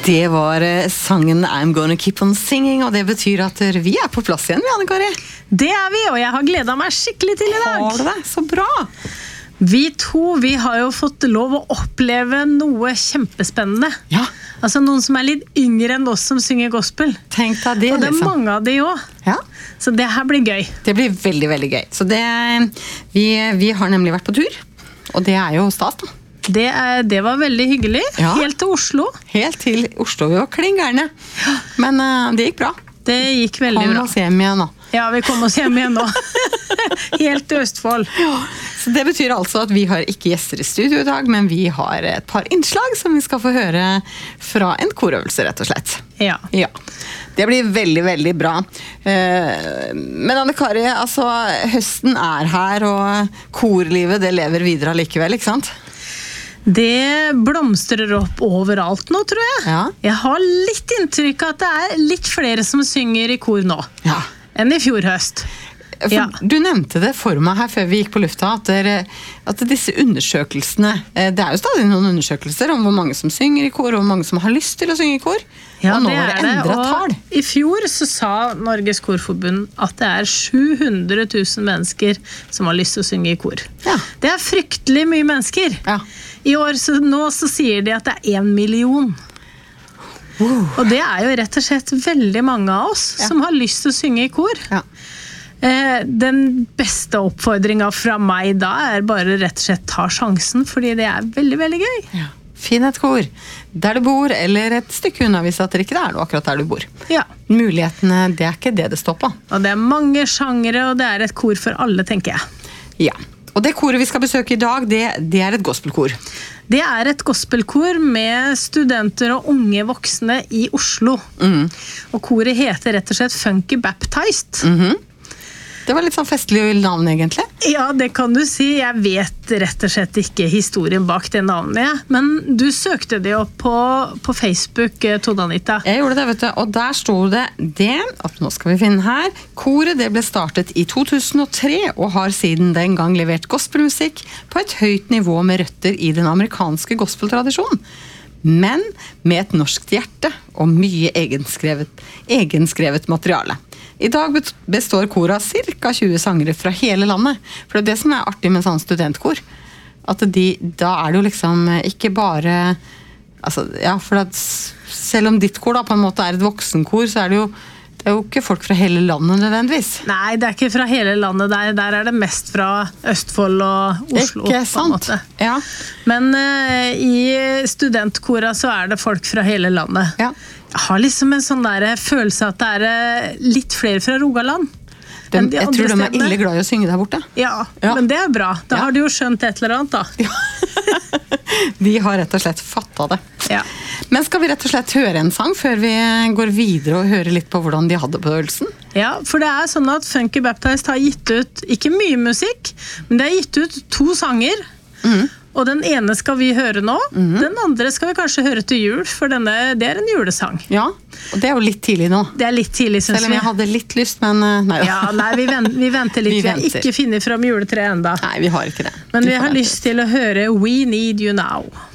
Det var sangen I'm Gonna Keep On Singing, og det betyr at vi på plass igjen, Anne Kari. Det vi, og jeg har gledet meg skikkelig til I dag. Har du det? Så bra! Vi har jo fått lov å oppleve noe kjempespennende. Ja. Altså noen som litt yngre enn oss som synger gospel. Tenk deg det, og det liksom. Mange av de også. Ja. Så det her blir gøy. Det blir veldig, veldig gøy. Så vi har nemlig vært på tur, og det jo stas da. Det var veldig hyggelig. Ja. Helt til Oslo. Helt til Oslo. Vi var klingerne. Men det gikk bra. Det gikk veldig bra. Kom oss hjem igjen nå. Ja, vi kom oss hjem igjen nå. Helt til Østfold. Ja. Så det betyr altså at vi har ikke gjester I studio I dag, men vi har et par innslag som vi skal få høre fra en korøvelse, rett og slett. Ja. Ja. Det blir veldig, veldig bra. Men Anne Kari, altså, høsten her, og korlivet det lever videre likevel, ikke sant? Det blomstrer opp overalt nå, tror jeg. Ja. Jeg har litt inntrykk av at det litt flere som synger I kor nå, Ja. enn I fjor høst. For Ja. Du nevnte det for meg her før vi gikk på lufta, at disse undersøkelsene, det jo stadig noen undersøkelser om hvor mange som synger I kor, og hvor mange som har lyst til å synge I kor. Ja, og nå det var det endret tall. Og I fjor så sa Norges Korforbund at det 700 000 mennesker som har lyst til å synge I kor. Ja. Det fryktelig mye mennesker. Ja. I år nå sier de at det 1 million. Og det jo rett og slett veldig mange av oss som har lyst til å synge I kor. Ja. Den beste oppfordringen fra meg da bare rett og slett ta sjansen, fordi det veldig, veldig gøy. Ja. Finn et kor der du bor, eller et stykke unna hvis at det ikke noe akkurat der du bor. Ja. Mulighetene, det ikke det står på. Og det mange sjangere, og det et kor for alle, tenker jeg. Ja. Og det koret vi skal besøke I dag, det et gospelkor. Det et gospelkor med studenter og unge voksne I Oslo. Og koret heter rett og slett Funky Baptized. Det var litt sånn festlig navn egentlig. Ja, det kan du si. Jeg vet rett og slett ikke historien bak det navnet. Men du søkte det opp på Facebook, Tone Anita. Jeg gjorde det, vet du. Og der stod det, og nå skal vi finne her, koret det ble startet I 2003, og har siden den gang levert gospelmusikk på et høyt nivå med røtter I den amerikanske gospeltradisjonen. Men med et norskt hjerte og mye egenskrevet materiale. I dag består koret av cirka 20 sangere fra hele landet. For det det som artig med sånn studentkor. At da det jo liksom ikke bare... Altså, ja, for at selv om ditt kor da på en måte et voksenkor, så det jo ikke folk fra hele landet nødvendigvis. Nei, det ikke fra hele landet. Der det mest fra Østfold og Oslo. Ikke sant? På en måte. Ja. Men I studentkora så det folk fra hele landet. Ja. Jeg har liksom en sånn der følelse at det litt flere fra Rogaland. Jeg tror de ille glad I å synge der borte. Ja, men det bra. Da har du jo skjønt et eller annet da. Ja. De har rett og slett fattet det. Ja. Men skal vi rett og slett høre en sang før vi går videre og høre litt på hvordan de hadde på øvelsen? Ja, for det sånn at Funky Baptized har gitt ut, ikke mye musikk, men de har gitt ut 2 sanger. Og den ene skal vi høre nå. Den andre skal vi kanskje høre til jul, for det en julesang. Ja, og det jo litt tidlig nå. Det litt tidlig, synes vi. Selv om jeg hadde litt lyst, men nei. Ja, nei, vi venter litt. Vi har ikke funnet fram juletreet enda. Nei, vi har ikke det. Men vi har lyst til å høre We Need You Now.